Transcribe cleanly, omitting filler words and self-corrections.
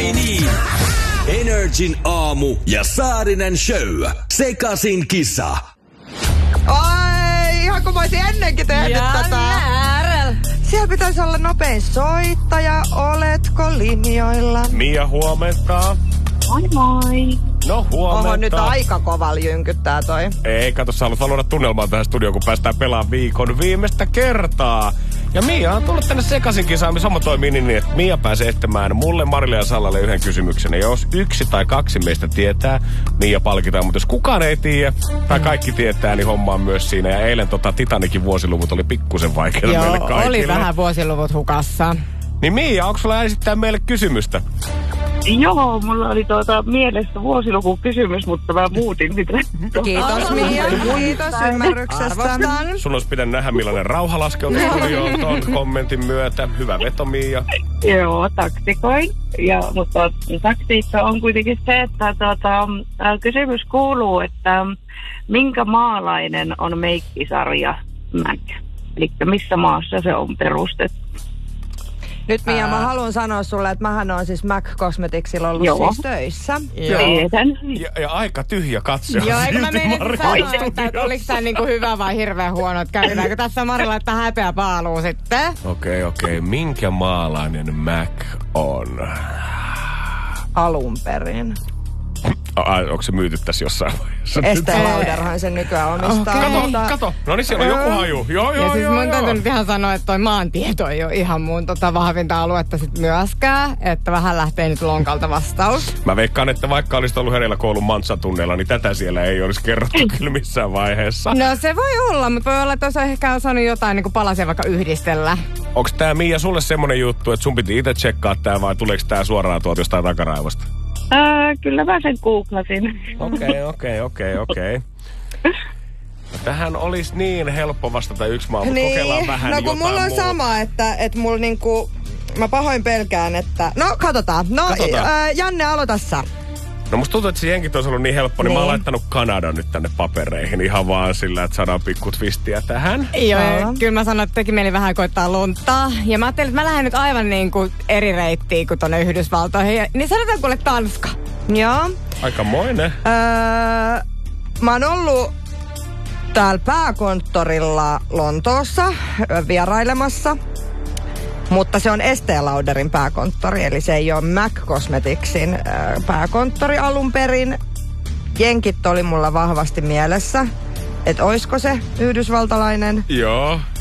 soi niin. Energin aamu ja Saarinen show. Sekasin kisa. Ai, ihan kun mä olisin ennenkin tehnyt tätä. Siellä pitäisi olla nopein soittaja. Oletko linjoilla? Mia, huomenta. Moi moi. No huomenta. Oho, nyt aika kovalla jynkyttää toi. Ei, kato, sä haluat luoda tunnelmaa tähän studioon, kun päästään pelaamaan viikon viimeistä kertaa. Ja Mia on tullut tänne Sekasin kisaan, missä homma toimii niin, että Mia pääsee estämään mulle, Marille ja Sallalle yhden kysymyksen. Ja jos 1 tai 2 meistä tietää, Mia palkitaan. Mutta jos kukaan ei tiedä, tai kaikki tietää, niin homma on myös siinä. Ja eilen Titanikin vuosiluvut oli pikkusen vaikeita meille kaikille. Joo, oli vähän vuosiluvut hukassa. Niin Mia, onko sulla esittää meille kysymystä? Joo, mulla oli mielessä vuosilukukysymys, mutta mä muutin sitä. Kiitos Mia, kiitos ymmärryksestä. Arvostan. Sun olisi pitänyt nähdä, millainen rauha laskeutuu studioon ton kommentin myötä. Hyvä veto, Mia. Joo, taktikoin. Mutta taktiikka on kuitenkin se, että kysymys kuuluu, että minkä maalainen on meikkisarja MAC? Eli missä maassa se on perustettu? Nyt Mia, mä haluan sanoa sulle, että mähän on siis MAC Cosmeticsilla ollut siis töissä. Tiedän. Ja aika tyhjä katse. Joo, eikö mä menin sanoa, että oliko tää niinku hyvä vai hirveän huono, että käydäänkö tässä Mari laittaa häpeä paaluun sitten? Okei. Minkä maalainen MAC on? Alun perin. Onko se myyty tässä jossain vaiheessa? Estée Lauderhan sen nykyään omistaa. Okay. Kato. No niin, siellä on joku haju. Ja siis mun täytyy nyt ihan sanoa, että toi maantieto ei ole ihan mun vahvinta aluetta sit myöskään. Että vähän lähtee nyt lonkalta vastaus. Mä veikkaan, että vaikka olisit ollut hereillä koulun mantsatunneilla, niin tätä siellä ei olisi kerrottu kyllä missään vaiheessa. No se voi olla, mutta voi olla, että olisi ehkä osannut jotain niin kuin palasia vaikka yhdistellä. Onko tää Mia sulle semmonen juttu, että sun piti itse tsekkaa tää vai tuleeko tää suoraan tuolta jostain takaraivosta? Kyllä mä sen googlasin. Okei. No, tähän olisi niin helppo vastata yksi maa, mutta kokeillaan vähän no kun mulla on muuta. sama, että mulla niinku, mä pahoin pelkään, että, no katsotaan. Janne, aloita sä. No musta tuntuu, että se jenkit olisi ollut niin helppo, niin mä oon laittanut Kanadan nyt tänne papereihin ihan vaan sillä, että saadaan pikku twistiä tähän. Joo, kyllä mä sanoin, että teki mieli vähän koittaa luntaa. Ja mä ajattelin, että mä lähden nyt aivan niin kuin eri reittiin kuin tonne Yhdysvaltoihin. Niin sanotaan kuule Tanska. Joo. Aikamoinen. Mä oon ollut täällä pääkonttorilla Lontoossa vierailemassa. Mutta se on Estée Lauderin pääkonttori, eli se ei ole MAC Cosmeticsin pääkonttori alun perin. Jenkit oli mulla vahvasti mielessä, että oisko se yhdysvaltalainen. Joo.